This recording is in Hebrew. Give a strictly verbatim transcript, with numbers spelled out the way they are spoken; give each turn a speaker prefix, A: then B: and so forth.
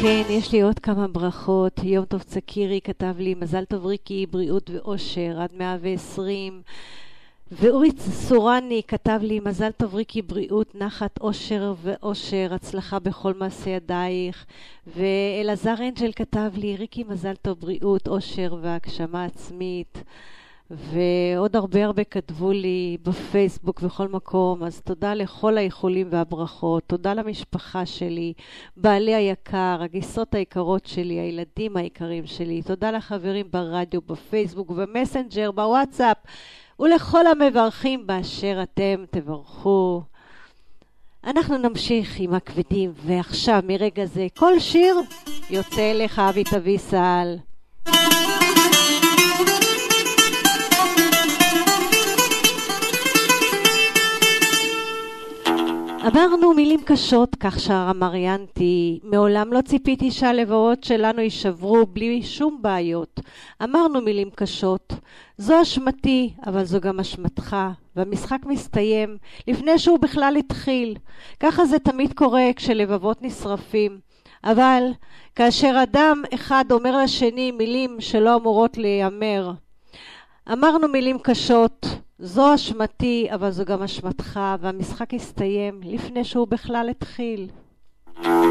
A: כן, יש לי עוד כמה ברכות. יום טוב צקירי כתב לי, מזל טוב ריקי, בריאות ואושר עד מאה ועשרים. ואורי סורני כתב לי, מזל טוב ריקי, בריאות, נחת, אושר ואושר, הצלחה בכל מעשה ידייך. ואלעזר אנג'ל כתב לי, ריקי, מזל טוב, בריאות, אושר והגשמה עצמית. ועוד הרבה הרבה כתבו לי בפייסבוק וכל מקום, אז תודה לכל האיחולים והברכות, תודה למשפחה שלי, בעלי היקר, הגיסות היקרות שלי, הילדים היקרים שלי, תודה לחברים ברדיו, בפייסבוק, במסנג'ר, בוואטסאפ, ולכל המברכים באשר אתם תברכו. אנחנו נמשיך עם הכבדים, ועכשיו מרגע זה כל שיר יוצא אליך אבי תביסל. אמרנו מילים קשות, כך שרה מריאנטי, מעולם לא ציפיתי שהלבבות שלנו יישברו בלי שום בעיות. אמרנו מילים קשות, זו אשמתי, אבל זו גם אשמתך, והמשחק מסתיים לפני שהוא בכלל התחיל. ככה זה תמיד קורה כשלבבות נשרפים. אבל כאשר אדם אחד אומר לשני מילים שלא אמורות להיאמר, אמרנו מילים קשות, זו אשמתי, אבל זו גם אשמתך, והמשחק הסתיים לפני שהוא בכלל התחיל.